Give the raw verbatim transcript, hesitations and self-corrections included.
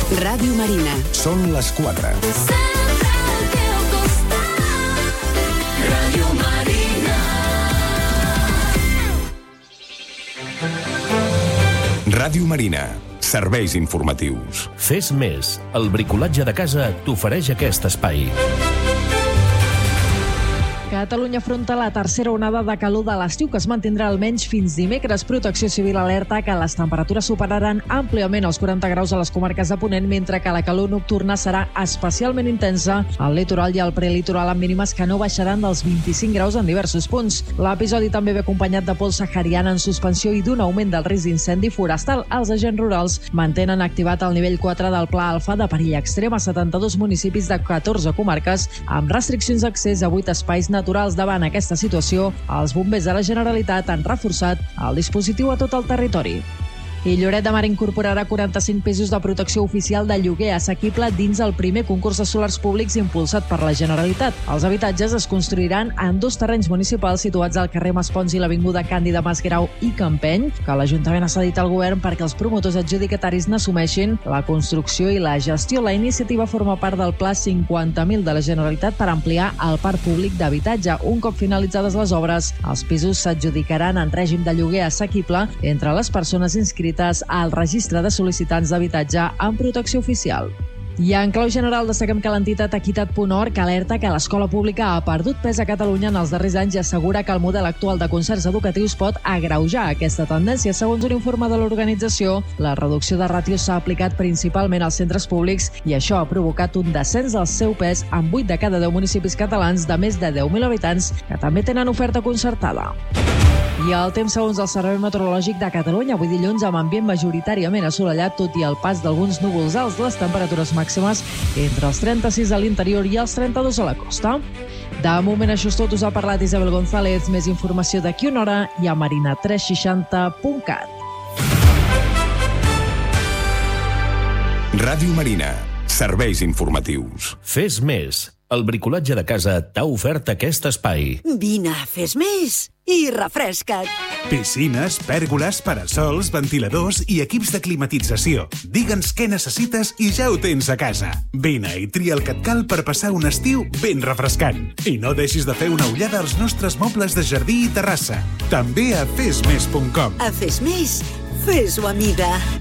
Ràdio Marina. Són les quatre. Ràdio Marina. Ràdio Marina. Serveis informatius. Fes més. El bricolatge de casa t'ofereix aquest espai. Catalunya afronta la tercera onada de calor de l'estiu, que es mantindrà almenys fins dimecres. Protecció Civil alerta que les temperatures superaran àmpliament els quaranta graus a les comarques de Ponent, mentre que la calor nocturna serà especialment intensa al litoral i al prelitoral, amb mínimes que no baixaran dels vint-i-cinc graus en diversos punts. L'episodi també ve acompanyat de pols sahariana en suspensió i d'un augment del risc d'incendi forestal. Els agents rurals mantenen activat el nivell quatre del Pla Alfa de perill extrem a setanta-dos municipis de catorze comarques, amb restriccions d'accés a vuit espais naturals. Davant aquesta situació, els bombers de la Generalitat han reforçat el dispositiu a tot el territori. I Lloret de Mar incorporarà quaranta-cinc pisos de protecció oficial de lloguer assequible dins el primer concurs de solars públics impulsat per la Generalitat. Els habitatges es construiran en dos terrenys municipals situats al carrer Maspons i l'avinguda Càndida Masgrau i Campeny, que l'Ajuntament ha cedit al govern perquè els promotors adjudicataris n'assumeixin la construcció i la gestió. La iniciativa forma part del Pla cinquanta mil de la Generalitat per ampliar el parc públic d'habitatge. Un cop finalitzades les obres, els pisos s'adjudicaran en règim de lloguer assequible entre les persones inscrites al registre de sol·licitants d'habitatge amb protecció oficial. I en clau general destaquem que l'entitat Equitat punt org alerta que l'escola pública ha perdut pes a Catalunya en els darrers anys i assegura que el model actual de concerts educatius pot agreujar aquesta tendència. Segons un informe de l'organització, la reducció de ràtios s'ha aplicat principalment als centres públics i això ha provocat un descens del seu pes en vuit de cada deu municipis catalans de més de deu mil habitants que també tenen oferta concertada. I el temps segons el Servei Meteorològic de Catalunya. Avui dilluns amb ambient majoritàriament assolellat, tot i el pas d'alguns núvols alts. Les temperatures màximes entre els trenta-sis a l'interior i els trenta-dos a la costa. De moment això és tot. Us ha parlat Isabel González. Més informació d'aquí una hora i a marina tres seixanta punt cat. Ràdio Marina. Serveis informatius. Fes més. El bricolatge de casa t'ha ofert aquest espai. Vine, fes més i refresca't. Piscines, pèrgoles, parasols, ventiladors i equips de climatització. Digue'ns què necessites i ja ho tens a casa. Vine i tria el que et cal per passar un estiu ben refrescant. I no deixis de fer una ullada als nostres mobles de jardí i terrassa. També a fes més punt com. A Fes Més, fes-ho a mida.